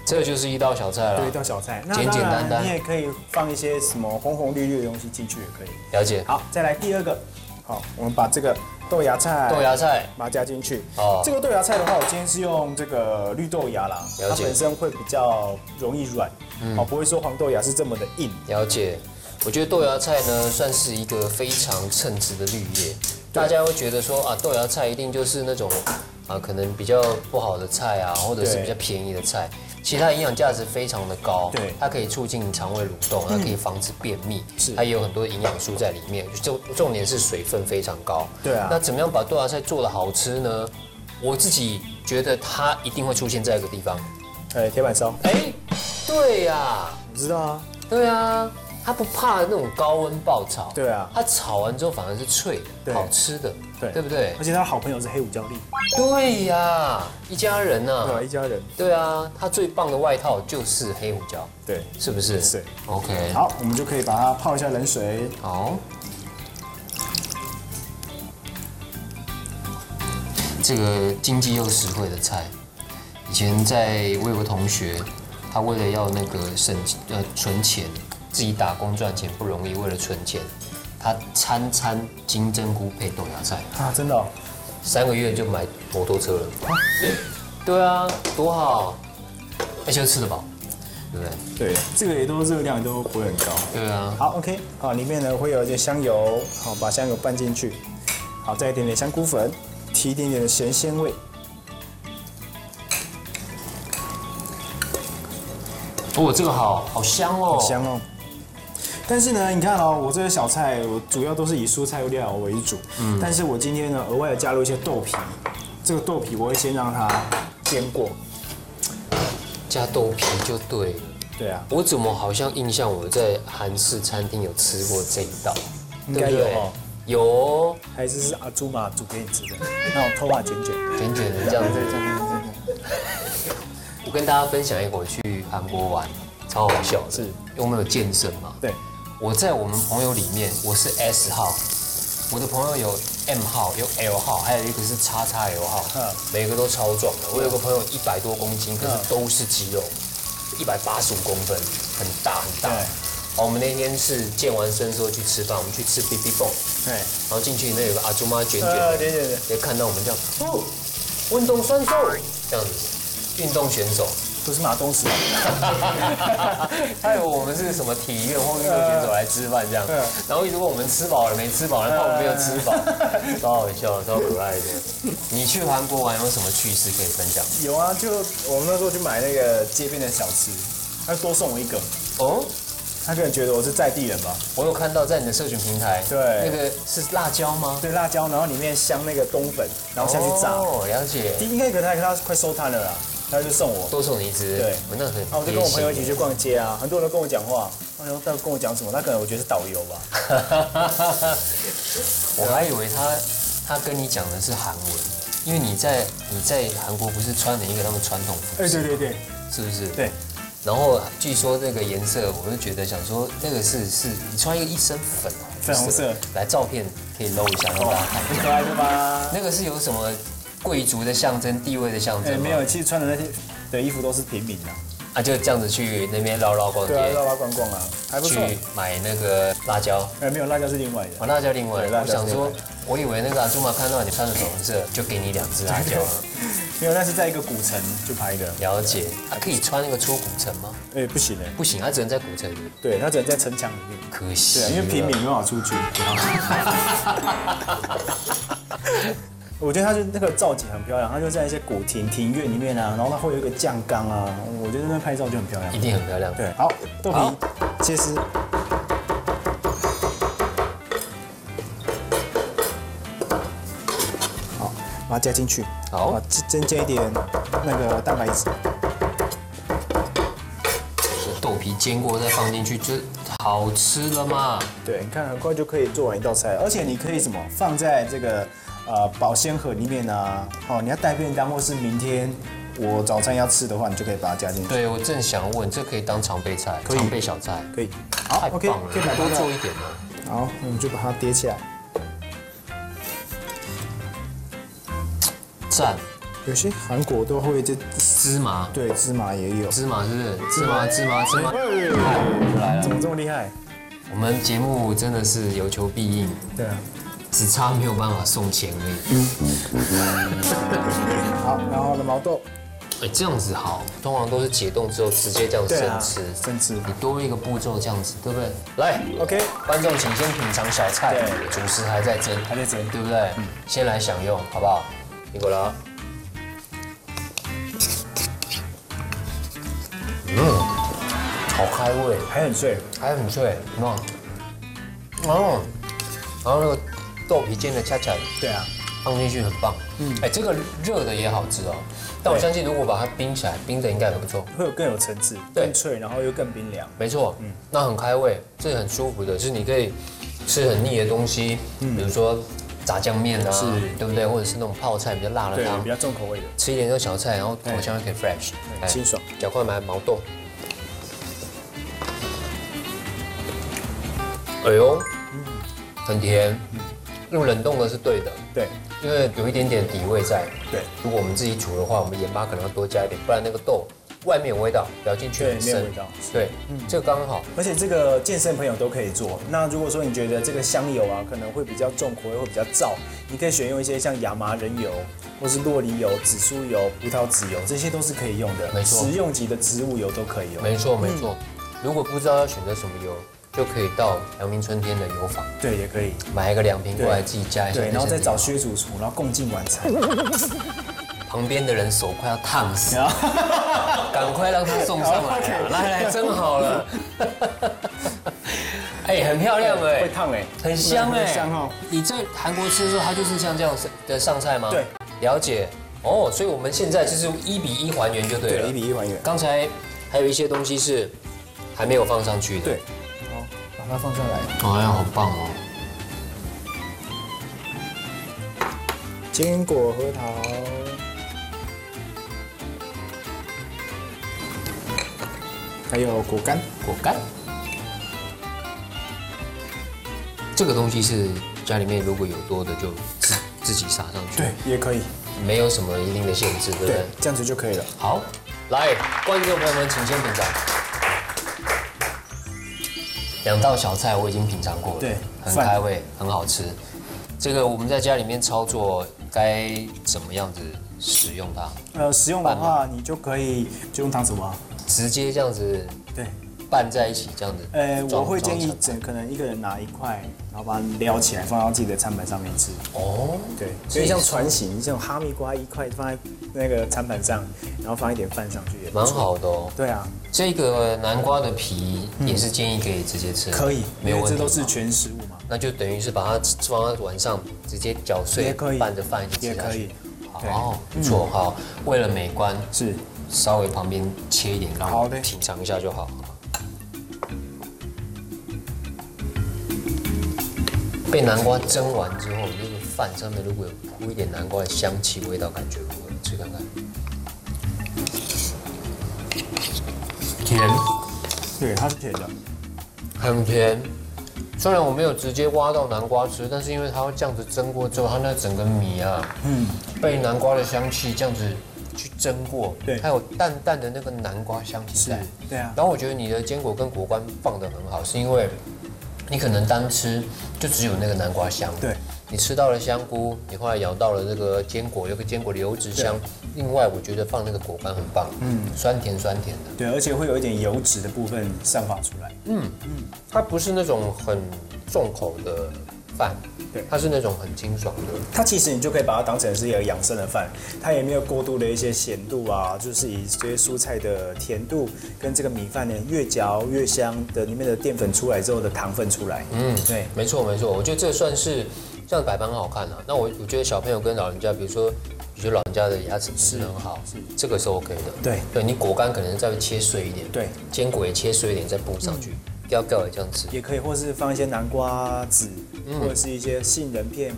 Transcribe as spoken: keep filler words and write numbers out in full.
这就是一道小菜了。 对，一道小菜， 简简单单。 你也可以放一些什么红红绿绿的东西进去也可以。 了解。 好，再来第二个。好，我们把这个豆芽菜， 豆芽菜把它加进去。 哦， 这个豆芽菜的话，我今天是用这个绿豆芽啦，它本身会比较容易软，嗯，哦，不会说黄豆芽是这么的硬。 了解。我觉得豆芽菜呢，算是一个非常称职的绿叶。大家会觉得说啊，豆芽菜一定就是那种啊，可能比较不好的菜啊，或者是比较便宜的菜。其实它的营养价值非常的高， 对， 它可以促进肠胃蠕动，它可以防止便秘， 是， 它也有很多营养素在里面。重重点是水分非常高。 对啊。 那怎么样把豆芽菜做得好吃呢？我自己觉得它一定会出现在一个地方， 哎，铁板烧。 哎，对呀， 我知道啊。 对啊。它不怕那种高温爆炒， 对啊， 它炒完之后反而是脆的，好吃的， 对， 对不对？ 而且他好朋友是黑胡椒粒， 对呀，一家人呐， 对，一家人， 对啊，它最棒的外套就是黑胡椒， 对， 是不是？ 是 ，OK， 好，我们就可以把它泡一下冷水， 好，这个经济又实惠的菜，以前在我有个同学。他为了要那个省呃存钱，自己打工赚钱不容易，为了存钱，他餐餐金针菇配豆芽菜啊，真的、哦， 三个月就买摩托车了。啊对啊，多好，而且又吃得饱，对不对？对，这个也都热量都不会很高。 对啊。 好 ，OK， 好，里面呢会有一些香油，好，把香油拌进去，好，再一点点香菇粉，提一点点的咸鲜味。 哦，这个好好香哦， 好香哦。但是呢，你看哦，我这个小菜我主要都是以蔬菜料为主，嗯，但是我今天呢额外的加入一些豆皮，这个豆皮我会先让它煎过， 加豆皮就对了。 对啊， 我怎么好像印象我在韩式餐厅有吃过这一道， 应该有哦， 有哦， 还是是阿朱玛煮给你吃的，那种头发卷卷卷卷的这样子，这样子。我跟大家分享一个我去韩国玩，超好笑的。是，因为我们有健身嘛。 对。 我在我们朋友里面，我是 S 号，我的朋友有 M 号，有 L 号，还有一个是 X X L 号，每个都超壮的。我有个朋友一百多公斤，可是都是肌肉，一百八十五公分，很大很大。好，我们那天是健完身之后去吃饭，我们去吃 B B 蹦，对，然后进去里面有个阿朱妈卷卷的， 对对对， 也看到我们这样，哦，运动选手这样子，运动选手。 不是马东石， 他以为我们是什么体院或运动选手来吃饭这样，然后一直问我们吃饱了没吃饱，然后我们没有吃饱，超好笑，超可爱的。你去韩国玩有什么趣事可以分享？ 有啊，就我们那时候去买那个街边的小吃，他多送我一个。哦，他可能觉得我是在地人吧。 我有看到在你的社群平台，对，那个是辣椒吗？ 对，辣椒，然后里面香那个冬粉，然后下去炸。 哦，了解。 第一应该可能他快收摊了啦。他就送我， 多送你一只，对，那很。 啊，我就跟我朋友一起去逛街啊，很多人跟我讲话，哎呦，他跟我讲什么？他可能我觉得是导游吧。 我还以为他他跟你讲的是韩文，因为你在你在韩国不是穿了一个他们传统服饰？ 哎，对对对， 是不是？ 对。 然后据说那个颜色，我就觉得想说那个是是你穿一个一身粉红粉红色， 来照片可以搂一下让大家看， 很可爱对吧？ 那个是有什么？贵族的象征，地位的象征。 没有，其实穿的那些的衣服都是平民的。 啊，就这样子去那边绕绕逛街。 对啊，绕绕逛逛啊，还不错。 去买那个辣椒。 哎，没有，辣椒是另外的。 哦，辣椒另外。我想说，我以为那个阿朱玛看到你穿的粉红色，就给你两只辣椒了。 没有，那是在一个古城就拍的。 了解。他可以穿那个出古城吗？ 哎，不行哎， 不行，他只能在古城里。 对，他只能在城墙里面。 可惜。 对，因为平民没办法出去。我觉得它就那个造景很漂亮，它就在一些古庭庭院里面啊，然后它会有一个酱缸啊，我觉得那边拍照就很漂亮， 一定很漂亮。 对，好，豆皮切丝，好，把它加进去， 好， 增加一点那个蛋白质。 豆皮煎过再放进去，就好吃了嘛。 对，你看很快就可以做完一道菜，而且你可以什么放在这个。呃，保鲜盒里面啊，哦，你要带便当，或是明天我早餐要吃的话，你就可以把它加进去。 对，我正想问，这可以当常备菜，常备小菜， 可以。好 ，OK， 可以把多做一点了。 好，那我们就把它叠起来。 赞， 有些韩国都会这芝麻， 对，芝麻也有。 芝麻是不是？芝麻芝麻芝麻， 哎就来了。 怎么这么厉害？ 我们节目真的是有求必应， 对啊。 只差没有办法送钱而已。 好，然后呢，毛豆。 哎，这样子好，通常都是解冻之后直接这样生吃， 生吃。 你多一个步骤这样子，对不对？来 ，OK， 观众请先品尝小菜，主食还在蒸， 还在蒸， 对不对？嗯，先来享用，好不好？苹果啦，嗯，好开胃， 还很脆， 还很脆，有没有？哦，然后那个豆皮煎的恰恰的， 对啊， 放进去很棒。嗯，哎，这个热的也好吃哦。但我相信，如果把它冰起来，冰的应该也不错， 会有更有层次，更脆，然后又更冰凉。 没错，嗯，那很开胃，这很舒服的，就是你可以吃很腻的东西，比如说炸酱面啊，对不对？或者是那种泡菜比较辣的汤， 比较重口味的， 吃一点这种小菜，然后口香又可以 fresh， 清爽。 赶快买毛豆。哎呦，很甜，用冷冻的是对的， 对。 因为有一点点底味在， 对。 如果我们自己煮的话，我们盐巴可能要多加一点，不然那个豆外面有味道，咬进去很深。 味道。 对，嗯，这个刚好。 而且这个健身朋友都可以做。那如果说你觉得这个香油啊可能会比较重口味，会比较燥，你可以选用一些像亚麻仁油，或是洛梨油、紫苏油、葡萄籽油，这些都是可以用的。 没错。 食用级的植物油都可以用。 没错没错。如果不知道要选择什么油，就可以到阳明春天的油坊， 对，也可以买一个两瓶过来自己加一下， 对，然后再找薛主厨，然后共进晚餐。 旁边的人手快要烫死，赶快让他送上来，来来，蒸好了。哎，很漂亮哎， 会烫哎， 很香哎， 香哦。 你在韩国吃的时候，它就是像这样的上菜吗？ 对， 了解。哦，所以我们现在就是一比一还原就对了， 对，一比一还原。 刚才还有一些东西是还没有放上去的， 对。把它放上来， 哎呀，好棒哦！ 坚果核桃，还有果干， 果干。这个东西是家里面如果有多的就自自己撒上去， 对，也可以， 没有什么一定的限制，对不对？ 对，这样子就可以了。 好，来，观众朋友们，请先品尝。两道小菜我已经品尝过了， 对， 很开胃，很好吃。这个我们在家里面操作该怎么样子使用它？呃， 使用的话，你就可以就用汤匙挖， 直接这样子， 对， 拌在一起这样子。 呃，我会建议整可能一个人拿一块，然后把它撩起来，放到自己的餐盘上面吃。哦，对，所以像船形，这种哈密瓜一块放在那个餐盘上，然后放一点饭上去，也蛮好的哦。 对啊。 这个南瓜的皮也是建议可以直接吃， 可以， 没有问题， 这都是全食物嘛。 那就等于是把它放在碗上，直接搅碎， 也可以拌着饭一起吃下去。 也可以。 哦，不错，好，为了美观是稍微旁边切一点，让我品尝一下就好。被南瓜蒸完之后，这个饭上面如果有铺一点南瓜的香气，味道感觉如何？吃看看。甜， 对，它是甜的， 很甜。虽然我没有直接挖到南瓜吃，但是因为它会这样子蒸过之后，它那整个米啊，嗯，被南瓜的香气这样子去蒸过， 对， 还有淡淡的那个南瓜香气在， 对啊。 然后我觉得你的坚果跟果干放得很好，是因为你可能单吃就只有那个南瓜香， 对。 你吃到了香菇，你后来咬到了这个坚果，有个坚果的油脂香。另外，我觉得放那个果干很棒，嗯，酸甜酸甜的。 对，而且会有一点油脂的部分散发出来。 嗯嗯，它不是那种很重口的饭，对，它是那种很清爽的。 它其实你就可以把它当成是一个养生的饭，它也没有过度的一些咸度啊，就是以这些蔬菜的甜度跟这个米饭呢越嚼越香的，里面的淀粉出来之后的糖分出来。嗯，对， 没错没错，我觉得这算是。这样摆盘很好看啊。那我我觉得小朋友跟老人家，比如说，比如说老人家的牙齿不是很好，是这个是 OK 的。 对， 对你果干可能再切碎一点， 对， 坚果也切碎一点再铺上去，吊吊也这样吃也可以，或是放一些南瓜籽，或者是一些杏仁片、